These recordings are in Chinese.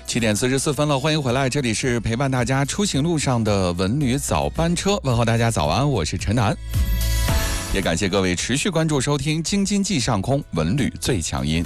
7:44了，欢迎回来，这里是陪伴大家出行路上的文旅早班车，问候大家早安，我是陈楠，也感谢各位持续关注收听京津冀上空文旅最强音。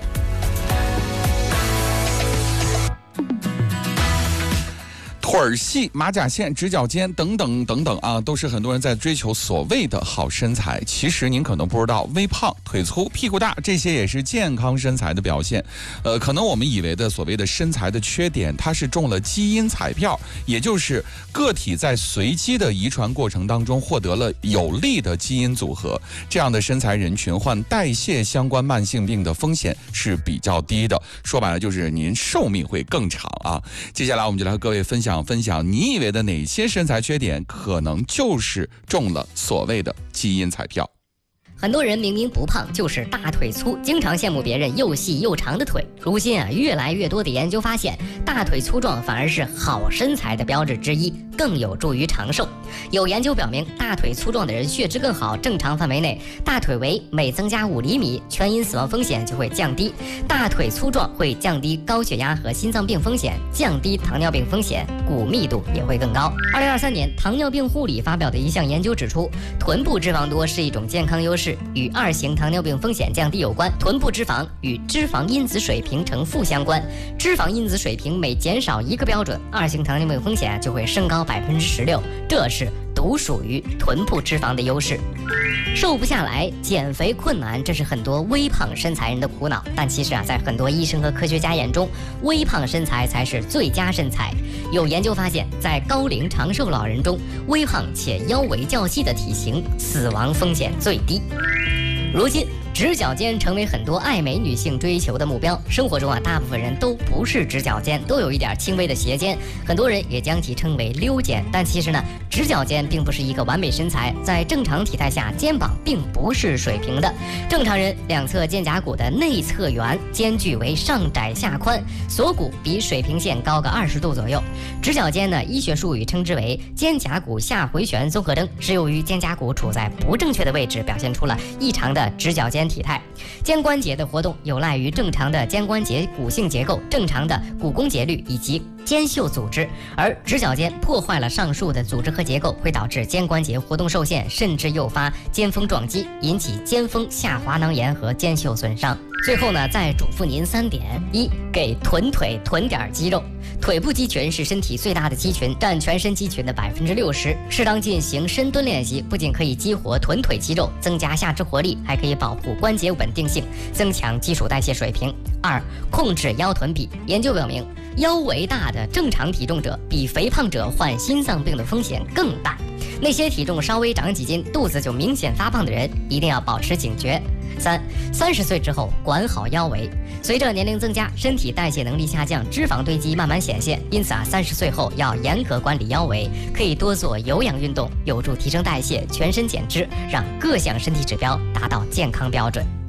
腿儿细、马甲线、直角肩等等等等啊，都是很多人在追求所谓的好身材。其实您可能不知道，微胖、腿粗、屁股大，这些也是健康身材的表现。可能我们以为的所谓的身材的缺点，它是中了基因彩票，也就是个体在随机的遗传过程当中获得了有利的基因组合，这样的身材人群患代谢相关慢性病的风险是比较低的。说白了就是您寿命会更长啊。接下来我们就来和各位分享你以为的哪些身材缺点可能就是中了所谓的基因彩票。 很多人明明不胖，就是大腿粗，经常羡慕别人又细又长的腿。如今越来越多的研究发现，大腿粗壮反而是好身材的标志之一，更有助于长寿。有研究表明，大腿粗壮的人血脂更好，正常范围内大腿围每增加5厘米，全因死亡风险就会降低。大腿粗壮会降低高血压和心脏病风险，降低糖尿病风险，骨密度也会更高。2023年，糖尿病护理发表的一项研究指出，臀部脂肪多是一种健康优势，与2型糖尿病风险降低有关。臀部脂肪与脂肪因子水平呈负相关，脂肪因子水平每减少1个标准，2型糖尿病风险就会升高16%，这是独属于臀部脂肪的优势。瘦不下来，减肥困难，这是很多微胖身材人的苦恼。但其实在很多医生和科学家眼中，微胖身材才是最佳身材。有研究发现，在高龄长寿老人中，微胖且腰围较细的体型死亡风险最低。如今直角肩成为很多爱美女性追求的目标。生活中大部分人都不是直角肩，都有一点轻微的斜肩，很多人也将其称为溜肩。但其实直角肩并不是一个完美身材，在正常体态下，肩膀并不是水平的。正常人两侧肩胛骨的内侧缘间距为上窄下宽，锁骨比水平线高个20度左右。直角肩医学术语称之为肩胛骨下回旋综合征，是由于肩胛骨处在不正确的位置，表现出了异常的直角肩体态。肩关节的活动有赖于正常的肩关节骨性结构、正常的骨弓节律以及肩袖组织，而直角肩破坏了上述的组织和结构，会导致肩关节活动受限，甚至诱发肩峰撞击，引起肩峰下滑囊炎和肩袖损伤。最后再嘱咐您3点：一，给臀腿囤点肌肉。腿部肌群是身体最大的肌群，占全身肌群的60%。适当进行深蹲练习，不仅可以激活臀腿肌肉，增加下肢活力，还可以保护关节稳定性，增强基础代谢水平。2，控制腰臀比。研究表明，腰围大的正常体重者比肥胖者患心脏病的风险更大。那些体重稍微长几斤，肚子就明显发胖的人，一定要保持警觉。30岁之后管好腰围。随着年龄增加，身体代谢能力下降，脂肪堆积慢慢显现，因此30岁后要严格管理腰围，可以多做有氧运动，有助提升代谢，全身减脂，让各项身体指标达到健康标准。